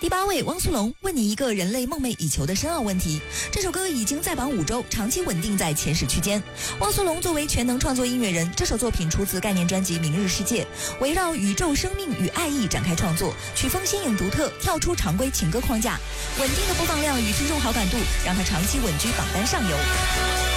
第8位，汪苏泷，问你一个人类梦寐以求的深奥问题。这首歌已经在榜5周，长期稳定在前10区间。汪苏泷作为全能创作音乐人，这首作品出自概念专辑《明日世界》，围绕宇宙、生命与爱意展开创作，曲风新颖独特，跳出常规情歌框架，稳定的播放量与听众好感度让它长期稳居榜单上游。